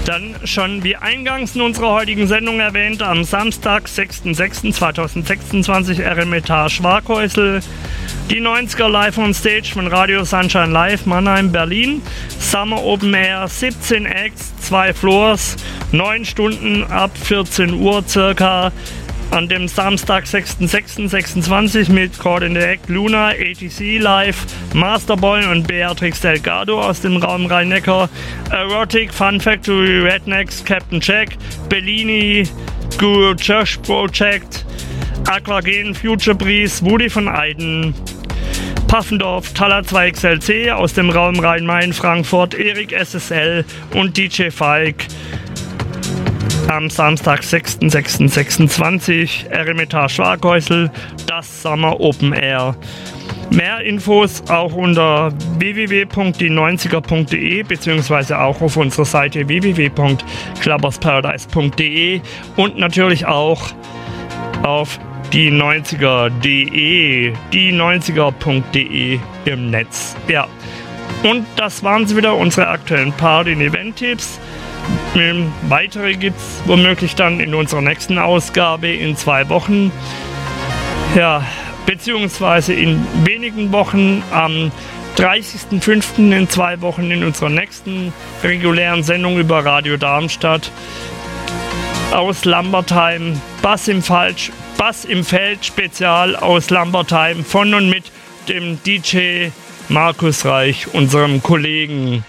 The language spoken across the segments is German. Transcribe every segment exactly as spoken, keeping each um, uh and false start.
Dann schon wie eingangs in unserer heutigen Sendung erwähnt, am Samstag, sechster sechster zweitausendsechsundzwanzig, Eremitage Schwarkhäusl. Die neunziger Live on Stage von Radio Sunshine Live, Mannheim, Berlin. Summer Open Air, siebzehn Acts, zwei Floors, neun Stunden ab vierzehn Uhr circa. An dem Samstag, sechster sechster sechsundzwanzig mit Caught in the Act, Luna, A T C Live, Masterboy und Beatrix Delgado aus dem Raum Rhein-Neckar, Erotic, Fun Factory, Rednecks, Captain Jack, Bellini, Guru Church Project, Aquagen, Future Breeze, Woody von Eiden, Paffendorf, Thaler zwei X L C aus dem Raum Rhein-Main, Frankfurt, Erik S S L und D J Falk. Am Samstag, sechster sechster sechsundzwanzig, Eremitage Schwarkhäusl, das Summer Open Air. Mehr Infos auch unter w w w punkt die neunziger punkt de beziehungsweise auch auf unserer Seite w w w punkt clubbersparadise punkt de und natürlich auch auf die neunziger punkt de, die neunziger punkt de im Netz. Ja, und das waren sie wieder, unsere aktuellen Party- und Event-Tipps. Weitere gibt es womöglich dann in unserer nächsten Ausgabe in zwei Wochen. Ja, beziehungsweise in wenigen Wochen am dreißigster fünfter in zwei Wochen in unserer nächsten regulären Sendung über Radio Darmstadt aus Lambertheim. Bass im, Falsch, Bass im Feld Spezial aus Lambertheim von und mit dem D J Markus Reich, unserem Kollegen.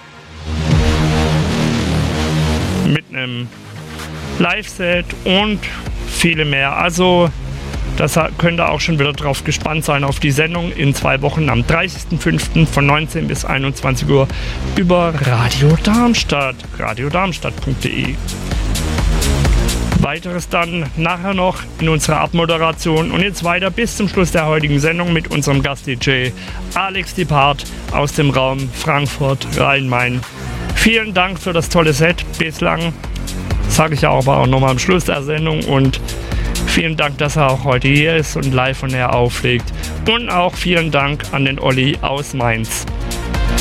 Mit einem Live-Set und viele mehr. Also das könnt ihr auch schon wieder drauf gespannt sein auf die Sendung in zwei Wochen am dreißigster fünfter von neunzehn bis einundzwanzig Uhr über Radio Darmstadt, radio darmstadt punkt de. Weiteres dann nachher noch in unserer Abmoderation und jetzt weiter bis zum Schluss der heutigen Sendung mit unserem Gast-D J Alex Dipart aus dem Raum Frankfurt, Rhein-Main. Vielen Dank für das tolle Set bislang, sage ich ja aber auch nochmal am Schluss der Sendung, und vielen Dank, dass er auch heute hier ist und live von her auflegt, und auch vielen Dank an den Olli aus Mainz.